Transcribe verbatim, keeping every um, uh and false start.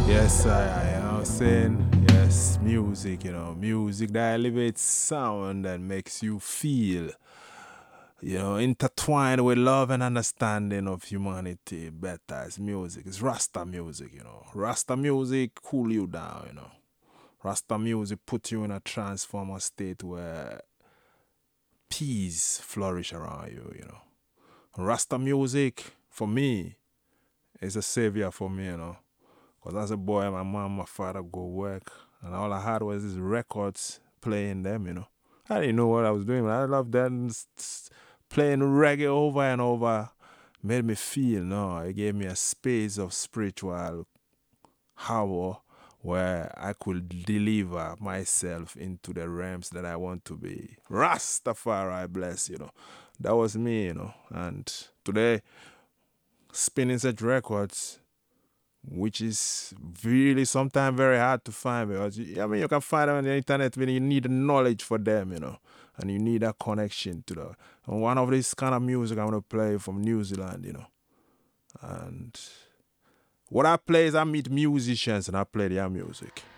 Yes, I, you know what I'm saying? Yes, music, you know, music that elevates sound and makes you feel, you know, intertwined with love and understanding of humanity better as music. It's Rasta music, you know. Rasta music cool you down, you know. Rasta music put you in a transformer state where peace flourish around you, you know. Rasta music, for me, is a savior for me, you know. Because as a boy, my mom, my father go work, and all I had was these records playing them, you know. I didn't know what I was doing, but I loved that. And s- s- playing reggae over and over made me feel, no, it gave me a space of spiritual power where I could deliver myself into the realms that I want to be. Rastafari bless, you know. That was me, you know. And today, spinning such records, which is really sometimes very hard to find because I mean you can find them on the internet when you need the knowledge for them, you know, and you need that connection to the. And one of these kind of music I'm gonna play from New Zealand, you know, and what I play is I meet musicians and I play their music.